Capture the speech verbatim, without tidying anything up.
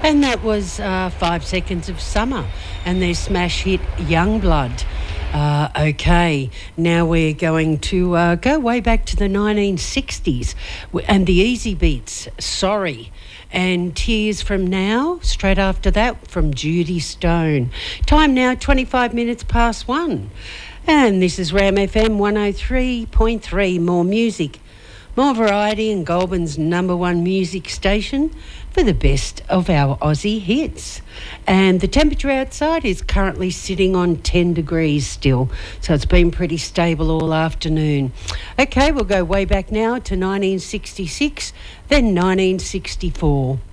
And that was uh, Five Seconds of Summer and their smash hit Youngblood. Uh, okay, now we're going to uh, go way back to the nineteen sixties and the Easy Beats, Sorry. And Tears From Now, straight after that from Judy Stone. Time now, twenty-five minutes past one. And this is Ram F M one oh three point three, more music, more variety, and Goulburn's number one music station for the best of our Aussie hits. And the temperature outside is currently sitting on ten degrees still, so it's been pretty stable all afternoon. Okay, we'll go way back now to nineteen sixty-six, then nineteen sixty-four.